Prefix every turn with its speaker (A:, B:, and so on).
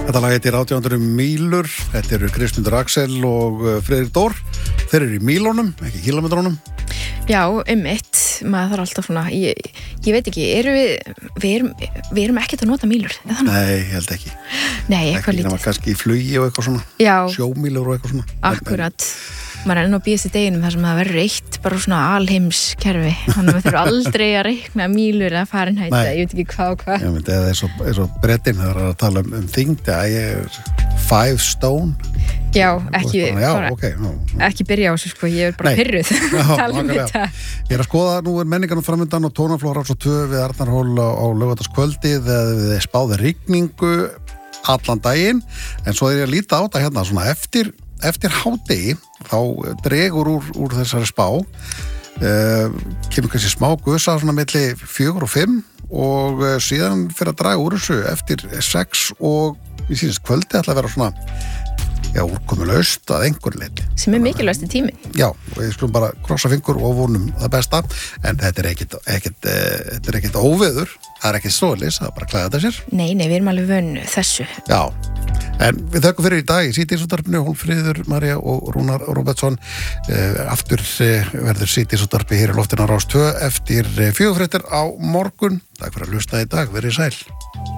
A: Þetta lag heitir 1800 mílur. Þetta eru Kristmundur Axel og Friðrik Dór. Þeir eru í mílunum, ekki kílómetrónum.
B: Já, einmitt. Maður þarf alltaf svona, ég veit ekki, við erum ekkert að nota mílur, eða þannig?
A: Nei, ég held ekki.
B: Nei, eitthvað lítið.
A: Ekki, kannski í flugi og eitthvað svona.
B: Já.
A: Sjómílur og eitthvað svona.
B: Akkurat. Maður enn á býðast í deginum þar sem það verður eitt bara svona alheimskerfi. Þannig að við þurfum aldrei að reikna mílur að Fahrenheit, ég veit ekki hvað og hvað.
A: Já, menn, eða eins og Bretinn, það er að tala þyngd, ég er 5 stone.
B: Já, ekki,
A: ekki
B: byrja á þessu, sko, ég er bara pyrruð að tala þetta.
A: Ég er að skoða, nú er menningarnum framöndan og tónaflóra svo 2 við Arnarhól á laugardagskvöldið eða við spáði rigningu allan daginn, en svo er ég að líta á þetta hérna, svona eftir hádegi, þá dregur úr þessari spá, kemur kannski smá gusa svona milli 4 og 5 og síðan fyrir að draga úr þessu eftir 6 og ég sýnist kvöldi ætla að vera svona úrkomulaust að einhver leyti.
B: Sem mikilvægasti tíminn.
A: Já, og við skulum bara krossa fingur og vonum það besta, en þetta er ekkit óveður, það er ekkit svoleiðis, það er bara að klæða þetta sér.
B: Nei, við erum alveg vönnu þessu.
A: Já, en við þökkum fyrir í dag í Síðdegisútvarpinu, Hólmfríður María og Rúnar Róbertsson. Aftur verður Síðdegisútvarpi hér í loftinu á Rás 2 eftir 4 fréttir á morgun. Takk fyrir að hlusta í dag, verið sæl.